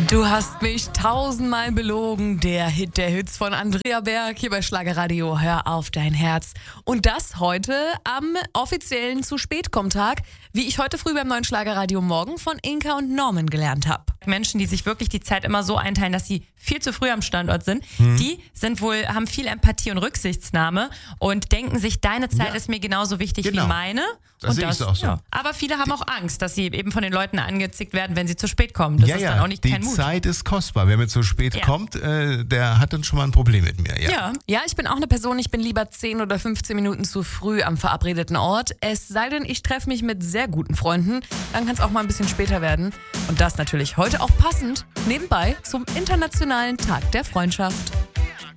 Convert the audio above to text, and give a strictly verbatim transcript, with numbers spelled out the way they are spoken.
Du hast mich tausendmal belogen. Der Hit der Hits von Andrea Berg hier bei Schlagerradio. Hör auf dein Herz. Und das heute am offiziellen Zu-Spät-Komm-Tag, wie ich heute früh beim neuen Schlagerradio Morgen von Inka und Norman gelernt habe. Menschen, die sich wirklich die Zeit immer so einteilen, dass sie viel zu früh am Standort sind, mhm. die sind wohl, haben viel Empathie und Rücksichtnahme und denken sich, deine Zeit ja. ist mir genauso wichtig genau. wie meine. Das und sehe das, ich auch so. Ja. Aber viele haben auch Angst, dass sie eben von den Leuten angezickt werden, wenn sie zu spät kommen. Das ja, ist ja, dann auch nicht die kein Mut. Zeit ist kostbar. Wer mir zu spät ja. kommt, äh, der hat dann schon mal ein Problem mit mir. Ja. Ja. ja, ich bin auch eine Person, ich bin lieber zehn oder fünfzehn Minuten zu früh am verabredeten Ort. Es sei denn, ich treffe mich mit sehr guten Freunden. Dann kann es auch mal ein bisschen später werden. Und das natürlich heute auch passend nebenbei zum Internationalen Tag der Freundschaft.